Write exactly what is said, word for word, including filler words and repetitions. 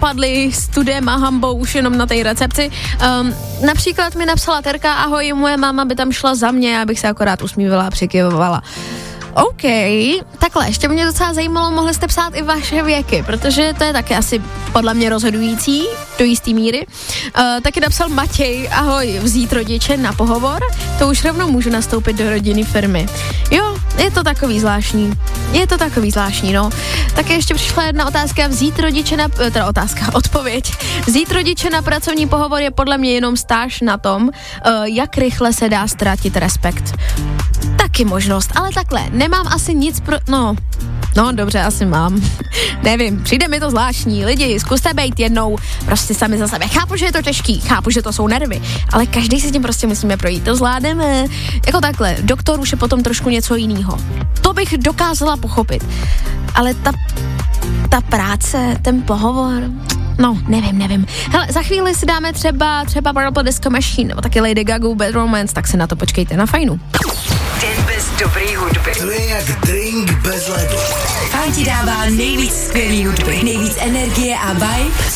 propadli studem a hambou už jenom na té recepci. Um, například mi napsala Terka, ahoj, moje máma by tam šla za mě, abych se akorát usmívala a přikyvovala. OK, takhle, ještě mě docela zajímalo, mohli jste psát i vaše věky, protože to je taky asi podle mě rozhodující do jistý míry. Uh, taky napsal Matěj, ahoj, vzít rodiče na pohovor, to už rovnou můžu nastoupit do rodinný firmy. Jo, je to takový zvláštní, je to takový zvláštní, no. Taky ještě přišla jedna otázka, vzít rodiče na, teda otázka, odpověď. Vzít rodiče na pracovní pohovor je podle mě jenom stáž na tom, uh, jak rychle se dá ztratit respekt. Taky možnost, ale takhle, nemám asi nic pro... No, no dobře, asi mám. Nevím, přijde mi to zvláštní. Lidi, zkuste bejt jednou prostě sami za sebe. Chápu, že je to těžký, chápu, že to jsou nervy, ale každý si tím prostě musíme projít. To zvládneme. Jako takhle, doktor už je potom trošku něco jiného. To bych dokázala pochopit. Ale ta, ta práce, ten pohovor... No, nevím, nevím. Hele, za chvíli si dáme třeba třeba Purple Disco Machine, nebo taky Lady Gaga Bad Romance, tak se na to počkejte na Fajnu. Den bez dobrý hudby. To je jak drink bez ledu. Fajn ti dává nejvíc skvělý hudby, nejvíc energie a vibe.